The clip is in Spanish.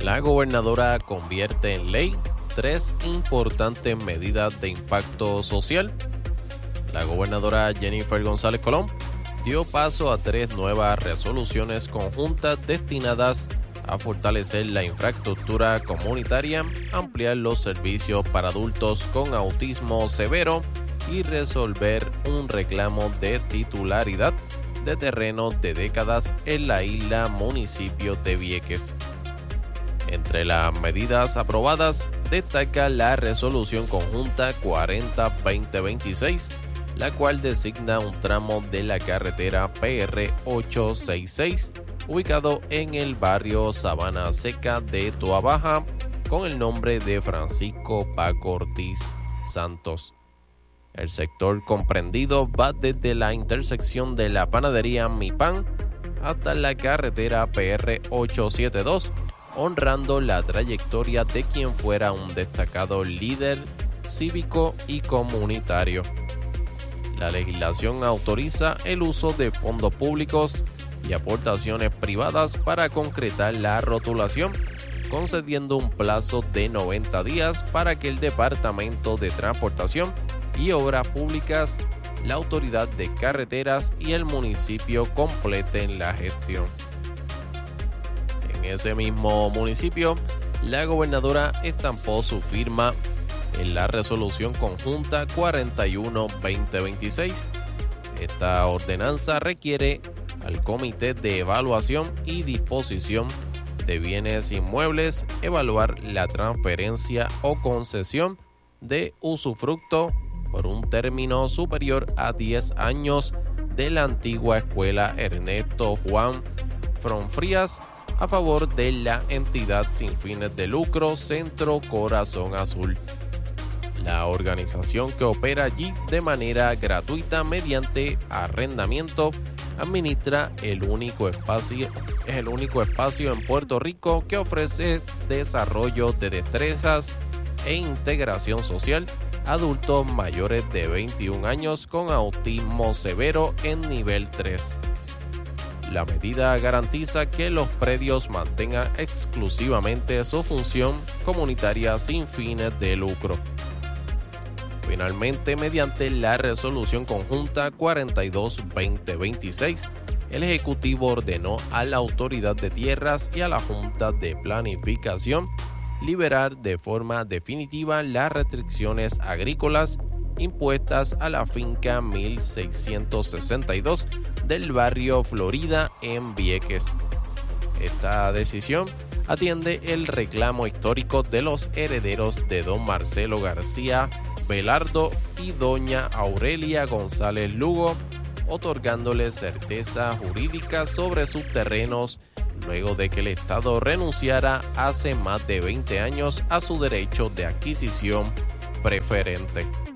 La gobernadora convierte en ley 3 importantes medidas de impacto social. La gobernadora Jennifer González Colón dio paso a 3 nuevas resoluciones conjuntas destinadas a fortalecer la infraestructura comunitaria, ampliar los servicios para adultos con autismo severo y resolver un reclamo de titularidad de terrenos de décadas en la isla municipio de Vieques. Entre las medidas aprobadas destaca la resolución conjunta 40-2026, la cual designa un tramo de la carretera PR 866 ubicado en el barrio Sabana Seca de Toabaja con el nombre de Francisco Paco Ortiz Santos. El sector comprendido va desde la intersección de la panadería Mi Pan hasta la carretera PR 872, honrando la trayectoria de quien fuera un destacado líder cívico y comunitario. La legislación autoriza el uso de fondos públicos y aportaciones privadas para concretar la rotulación, concediendo un plazo de 90 días para que el Departamento de Transportación y Obras Públicas, la Autoridad de Carreteras y el municipio completen la gestión. En ese mismo municipio, la gobernadora estampó su firma en la resolución conjunta 41-2026. Esta ordenanza requiere al Comité de Evaluación y Disposición de Bienes Inmuebles evaluar la transferencia o concesión de usufructo por un término superior a 10 años de la antigua escuela Ernesto Juan Fronfrías a favor de la entidad sin fines de lucro Centro Corazón Azul. La organización que opera allí de manera gratuita mediante arrendamiento administra el único espacio en Puerto Rico que ofrece desarrollo de destrezas e integración social a adultos mayores de 21 años con autismo severo en nivel 3. La medida garantiza que los predios mantengan exclusivamente su función comunitaria sin fines de lucro. Finalmente, mediante la resolución conjunta 42-2026, el Ejecutivo ordenó a la Autoridad de Tierras y a la Junta de Planificación liberar de forma definitiva las restricciones agrícolas impuestas a la finca 1662 del barrio Florida en Vieques. Esta decisión atiende el reclamo histórico de los herederos de don Marcelo García Velardo y doña Aurelia González Lugo, otorgándole certeza jurídica sobre sus terrenos luego de que el Estado renunciara hace más de 20 años a su derecho de adquisición preferente.